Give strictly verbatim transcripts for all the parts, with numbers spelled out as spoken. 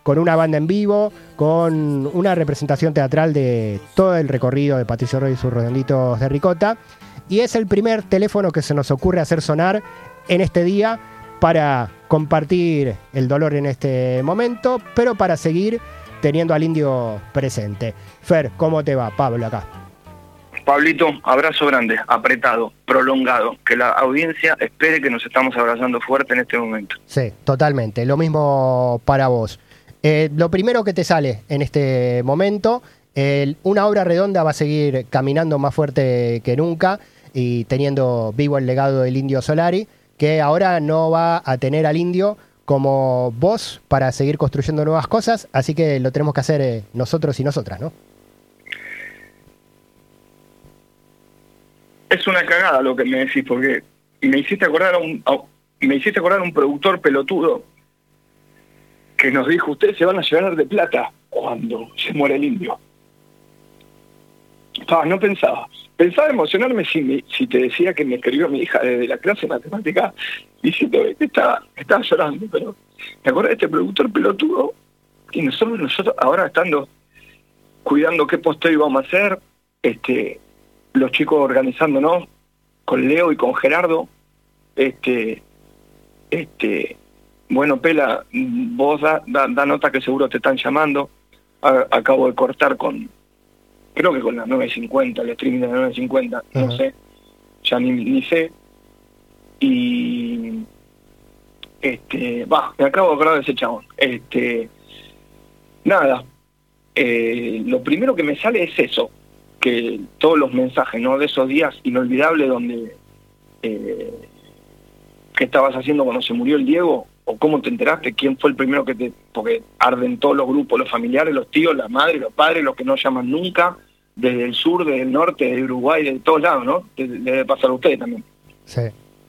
con una banda en vivo, con una representación teatral de todo el recorrido de Patricio Rey y sus Redonditos de Ricota. Y es el primer teléfono que se nos ocurre hacer sonar en este día para compartir el dolor en este momento, pero para seguir teniendo al Indio presente. Fer, ¿cómo te va? Pablo acá. Pablito, abrazo grande, apretado, prolongado, que la audiencia espere que nos estamos abrazando fuerte en este momento. Sí, totalmente, lo mismo para vos. Eh, lo primero que te sale en este momento, eh, una obra redonda va a seguir caminando más fuerte que nunca y teniendo vivo el legado del Indio Solari, que ahora no va a tener al Indio como voz para seguir construyendo nuevas cosas, así que lo tenemos que hacer eh, nosotros y nosotras, ¿no? Es una cagada lo que me decís, porque me hiciste acordar a un, a, me hiciste acordar a un productor pelotudo que nos dijo: ustedes se van a llenar de plata cuando se muere el Indio. Ah, no pensaba. Pensaba emocionarme si, me, si te decía que me escribió mi hija desde la clase de matemática diciendo que estaba, estaba llorando, pero me acuerdo de este productor pelotudo y nosotros, nosotros ahora estando cuidando qué posteo íbamos a hacer, este, los chicos organizándonos con Leo y con Gerardo, este, este, bueno, Pela, vos da, da, da nota que seguro te están llamando. A, acabo de cortar con, creo que con las nueve cincuenta, el streaming de las nueve cincuenta, uh-huh. No sé, ya ni, ni sé. Y, este, va, me acabo de acordar de ese chabón. Este, nada, eh, lo primero que me sale es eso, que todos los mensajes, ¿no? De esos días inolvidables donde, eh, ¿qué estabas haciendo cuando se murió el Diego? ¿O cómo te enteraste? ¿Quién fue el primero que te...? Porque arden todos los grupos, los familiares, los tíos, las madres, los padres, los que no llaman nunca, desde el sur, desde el norte, desde Uruguay, de todos lados, ¿no? Le debe pasar a ustedes también. Sí.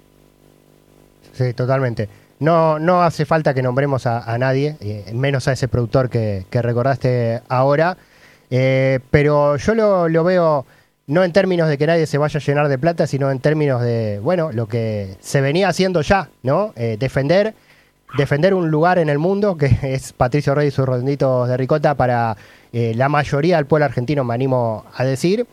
Sí, totalmente. No, no hace falta que nombremos a, a nadie, eh, menos a ese productor que, que recordaste ahora, eh, pero yo lo, lo veo no en términos de que nadie se vaya a llenar de plata, sino en términos de, bueno, lo que se venía haciendo ya, ¿no? Eh, defender... defender un lugar en el mundo, que es Patricio Rey y sus Redonditos de Ricota para eh, la mayoría del pueblo argentino, me animo a decir,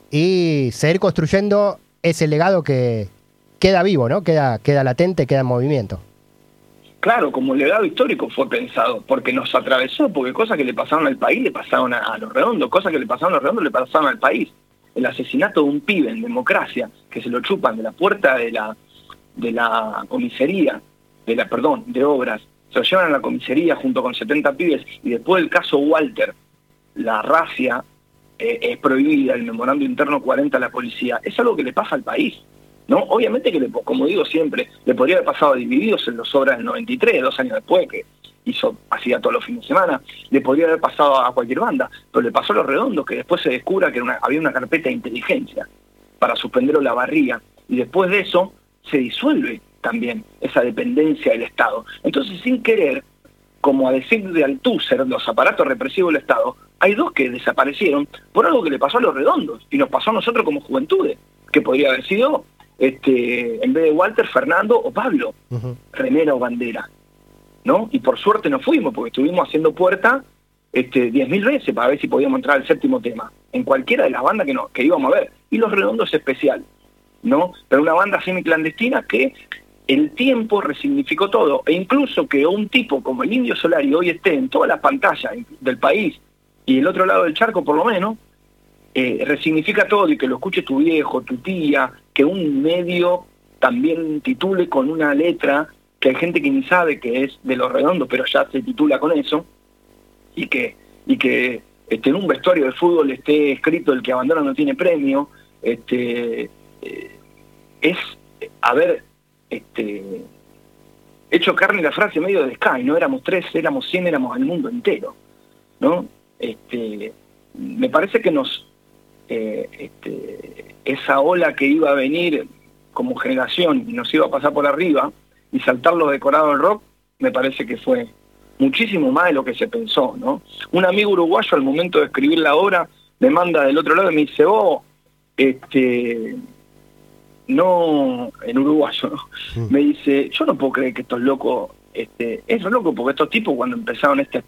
y seguir construyendo ese legado que queda vivo, ¿no? Queda, queda latente, queda en movimiento. Claro, como legado histórico fue pensado, porque nos atravesó, porque cosas que le pasaron al país le pasaron a, a los Redondos, cosas que le pasaron a los Redondos le pasaron al país. El asesinato de un pibe en democracia, que se lo chupan de la puerta de la, de la comisaría, de la, perdón, de obras, se lo llevan a la comisaría junto con setenta pibes, y después del caso Walter, la racia eh, es prohibida, el memorando interno cuarenta a la policía, es algo que le pasa al país, ¿no? Obviamente que, le, como digo siempre, le podría haber pasado a Divididos en los Obras del noventa y tres, dos años después, que hizo, hacía todos los fines de semana, le podría haber pasado a cualquier banda, pero le pasó a Los Redondos, que después se descubra que era una, había una carpeta de inteligencia para suspender la barría, y después de eso se disuelve también esa dependencia del Estado. Entonces, sin querer, como a decir de Althusser, los aparatos represivos del Estado, hay dos que desaparecieron por algo que le pasó a Los Redondos, y nos pasó a nosotros como juventudes, que podría haber sido, este, en vez de Walter, Fernando o Pablo, uh-huh. Remera o Bandera, ¿no? Y por suerte nos fuimos, porque estuvimos haciendo puerta este, diez mil veces para ver si podíamos entrar al séptimo tema, en cualquiera de las bandas que, no, que íbamos a ver, y Los Redondos es especial, ¿no? Pero una banda semiclandestina que el tiempo resignificó todo, e incluso que un tipo como el Indio Solari hoy esté en todas las pantallas del país y el otro lado del charco por lo menos, eh, resignifica todo, y que lo escuche tu viejo, tu tía, que un medio también titule con una letra que hay gente que ni sabe que es de Los Redondos, pero ya se titula con eso, y que, y que este, en un vestuario de fútbol esté escrito: el que abandona no tiene premio, este, eh, es haber este, hecho carne la frase medio de Sky, no éramos tres, éramos cien, éramos al mundo entero, ¿no? Este, me parece que nos eh, este, esa ola que iba a venir como generación y nos iba a pasar por arriba y saltar los decorados del rock, me parece que fue muchísimo más de lo que se pensó, ¿no? Un amigo uruguayo al momento de escribir la obra me manda del otro lado y me dice: oh, este... no, en uruguayo, ¿no? Mm. Me dice: yo no puedo creer que estos locos, este, es loco, porque estos tipos cuando empezaron este